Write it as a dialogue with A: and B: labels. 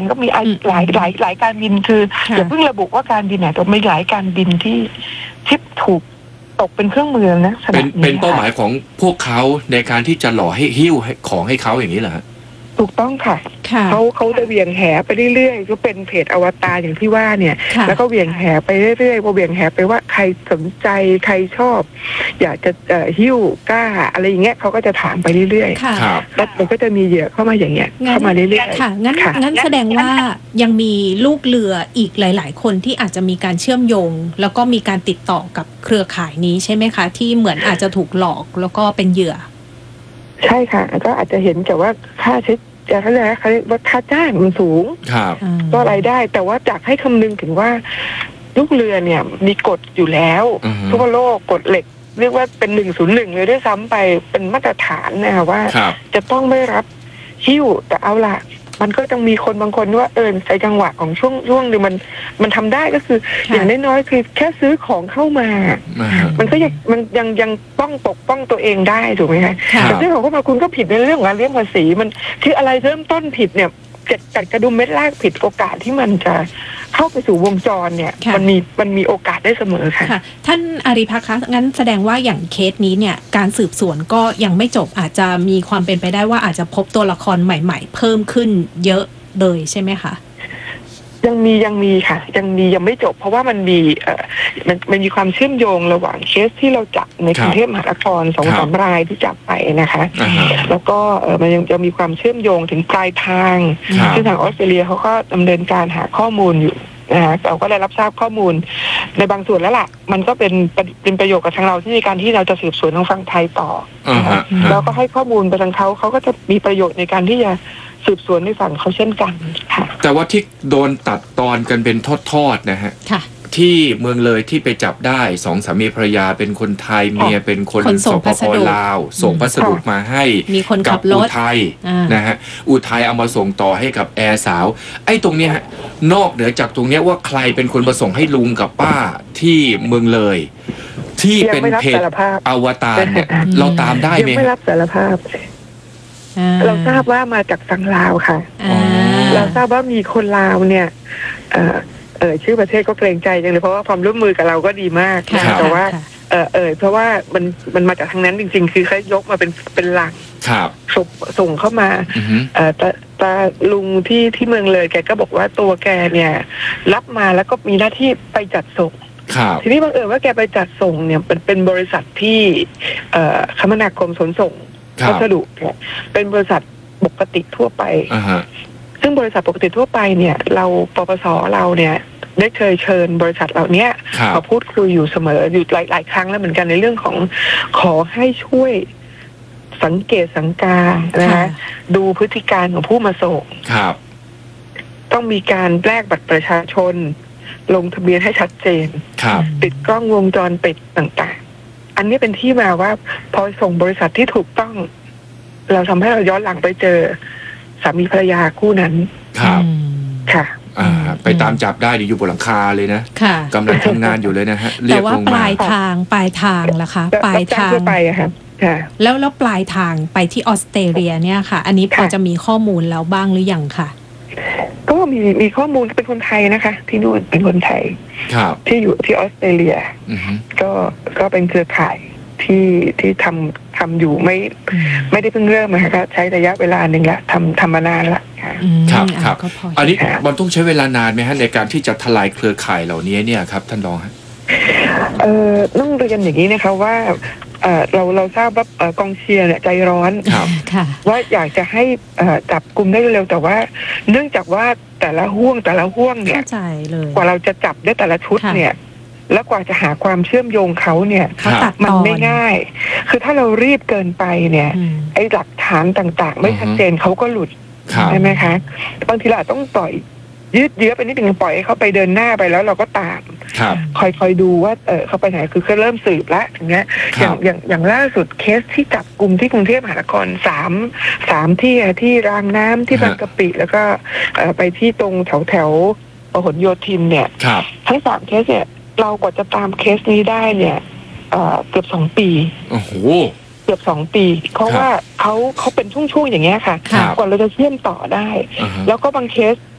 A: ก็มีหลายการบินคืออย่าเพิ่งระบุว่าการบินไหนแต่มีหลายการบินที่ถูกตกเป็นเครื่องมือนะ
B: เป็นเป้าหมายของพวกเขาในการที่จะหล่อให้หิ้วของให้เขาอย่างนี้เหรอ
A: ถูกต้องค่ะเขาจะเวียงแหไปเรื่อยๆก็เป็นเพจอวตารอย่างที่ว่าเนี่ยแล้วก็เวียงแหไปเรื่อยๆพอเวียงแหไปว่าใครสนใจใครชอบอยากจะหิ้วกล้าอะไรอย่างเงี้ยเขาก็จะถามไปเรื่อยๆแล้วมันก็จะมีเหยื่อเข้ามาอย่างเงี้ยเข้ามาเรื่อย
C: ๆค่ะงั้นแสดงว่ายังมีลูกเรืออีกหลายๆคนที่อาจจะมีการเชื่อมโยงแล้วก็มีการติดต่อกับเครือข่ายนี้ใช่ไหมคะที่เหมือนอาจจะถูกหลอกแล้วก็เป็นเหยื่อ
A: ใช่ค่ะก็อาจจะเห็นแต่ว่าค่าใช้เขาเรียกว่าค่าจ้างมันสูงก็รายได้แต่ว่าจากให้คำนึงถึงว่าลูกเรือเนี่ยมีกฎอยู่แล้วทั่วโลกกฎเหล็กเรียกว่าเป็น101เลยด้วยซ้ำไปเป็นมาตรฐานนะคะว่าจะต้องไม่รับหิ้วแต่เอาล่ะมันก็ต้องมีคนบางคนว่าในจังหวะของช่วงหนึ่งมันทำได้ก็คืออย่างน้อยๆคือแค่ซื้อของเข้ามามันก็ยังปกป้องตัวเองได้ถูกไหมคะแต่ซื้อของเข้ามาคุณก็ผิดในเรื่องของการเลี่ยงภาษีมันคืออะไรเริ่มต้นผิดเนี่ยจัดกระดุมเม็ดแรกผิดโอกาสที่มันจะเข้าไปสู่วงจรเนี่ยมันมีโอกาสได้เสมอค่ะ
C: ท่านอารีภักดิ์คะงั้นแสดงว่าอย่างเคสนี้เนี่ยการสืบสวนก็ยังไม่จบอาจจะมีความเป็นไปได้ว่าอาจจะพบตัวละครใหม่ๆเพิ่มขึ้นเยอะเลยใช่ไหมคะ
A: ยังมีค่ะยังไม่จบเพราะว่ามันมีความเชื่อมโยงระหว่างเคสที่เราจับในกรุงเทพมหานคร 2-3 รายที่จับไปนะคะแล้วก็มันยังจะมีความเชื่อมโยงถึงปลายทางซึ่งทางออสเตรเลียเขาก็ดำเนินการหาข้อมูลอยู่นะคะเราก็ได้รับทราบข้อมูลในบางส่วนแล้วล่ะมันก็เป็นประโยชน์กับทางเราที่ในการที่เราจะสืบสวนทางฝั่งไทยต่อแล้วก็ให้ข้อมูลไปทางเขาก็จะมีประโยชน์ในการที่จะสืบสวนในฝั่งเขาเช่นกันค่ะ
B: แต่ว่าที่โดนตัดตอนกันเป็นทอดๆนะฮะที่เมืองเลยที่ไปจับได้2สามีภรรยาเป็นคนไทยเมียเป็นคนสปป.ลาวส่งพัสดุมาให้กับอุทัยนะฮะอุทัยเอามาส่งต่อให้กับแอร์สาวไอ้ตรงเนี้ยนอกเหนือจากตรงเนี้ยว่าใครเป็นคนมาส่งให้ลุงกับป้าที่เมืองเลยที่เป็นเพจอวตารเนี่ยเราตามได้ไหม
A: ไม่รับสารภาพเราทราบว่ามาจากฝั่งลาวค่ะเราทราบว่ามีคนลาวเนี่ยชื่อประเทศก็เกรงใจจังเลยเพราะว่าความร่วมมือกับเราก็ดีมากแต่ว่าเพราะว่ามันมาจากทางนั้นจริงๆคือเขายกมาเป็นหลักส่งเข้ามาแต่ลุงที่เมืองเลยแกก็บอกว่าตัวแกเนี่ยรับมาแล้วก็มีหน้าที่ไปจัดส่งทีนี้บังเอิญว่าแกไปจัดส่งเนี่ยเป็นบริษัทที่คมนาคมขนส่งพัสดุเนี่ยเป็นบริษัทปกติทั่วไปซึ่งบริษัทปกติทั่วไปเนี่ยเราปปสเราเนี่ยได้เคยเชิญบริษัทเหล่านี้มาพูดคุยอยู่เสมออยู่หลายครั้งแล้วเหมือนกันในเรื่องของขอให้ช่วยสังเกตสังกานะคะดูพฤติการของผู้มาส่งต้องมีการแลกบัตรประชาชนลงทะเบียนให้ชัดเจนติดกล้องวงจรปิดต่างๆอันนี้เป็นที่มาว่าพอส่งบริษัทที่ถูกต้องเราทำให้เราย้อนหลังไปเจอสามีภรรยาคู่นั้นค่ะ
B: ไปตามจับได้อยู่บนหลังคาเลยนะกำลังทำงานอยู่เลยนะฮะ
C: แต่ว่าปลายทางล่ะคะปลายทาง
A: ไปอะค่ะ
C: แล้วปลายทางไปที่ออสเตรเลียเนี่ยค่ะอันนี้พอจะมีข้อมูลแล้วบ้างหรือยังค่ะ
A: ก็มีข้อมูลเป็นคนไทยนะคะที่นู่นเป็นคนไทยที่อยู่ที่ออสเตรเลียก็เป็นเครือข่ายที่ทำอยู่ไม่ได้เพิ่งเริ่มนะคะก็ใช้ระยะเวลาหนึ่งละทำมานานละ
B: ครับอันนี้มันต้องใช้เวลานานไหมฮะในการที่จะทลายเครือข่ายเหล่านี้เนี่ยครับท่านรองฮะ
A: ต้องเรียนอย่างนี้นะคะว่าเราทราบว่ากองเชียร์เนี่ยใจร้อนว่าอยากจะให้จับกลุ่มได้เร็วแต่ว่าเนื่องจากว่าแต่ละห่วงเนี่ยกว่าเราจะจับได้แต่ละชุดเนี่ยแล้วกว่าจะหาความเชื่อมโยงเขาเนี่ยมันไม่ง่ายคือถ้าเรารีบเกินไปเนี่ยไอ้หลักฐานต่างๆไม่ชัดเจนเขาก็หลุดใช่ไหมคะบางทีเราต้องปล่อยยืดเยื้อไปนิดนึงปล่อยให้เขาไปเดินหน้าไปแล้วเราก็ตามคอยดูว่าเขาไปไหนคือเขาเริ่มสืบแล้วอย่างเงี้ยอย่างล่าสุดเคสที่จับกลุ่มที่กรุงเทพมหานคร3ที่รางน้ำที่บางกะปิแล้วก็ไปที่ตรงแถวพหลโยธินเนี่ยทั้ง3เคสเนี่ยเรากว่าจะตามเคสนี้ได้เนี่ยเกือบ2 ปี
B: โอ้โห
A: เกือบ2 ปีเพราะว่าเขาเป็นช่วงๆอย่างเงี้ยค่ะกว่าเราจะเชื่อมต่อได้แล้วก็บางเคส